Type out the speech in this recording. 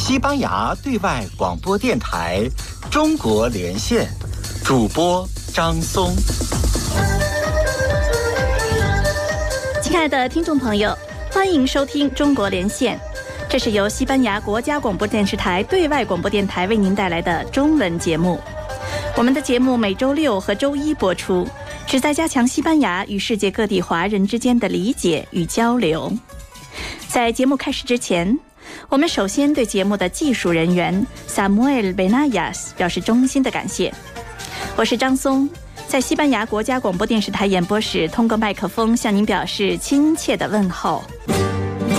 西班牙对外广播电台中国连线，主播张松。 亲爱的听众朋友，欢迎收听中国连线，这是由西班牙国家广播电视台对外广播电台为您带来的中文节目。我们的节目每周六和周一播出，旨在加强西班牙与世界各地华人之间的理解与交流。在节目开始之前，我们首先对节目的技术人员 Samuel Benayas 表示衷心的感谢。我是张松，在西班牙国家广播电视台演播室通过麦克风向您表示亲切的问候。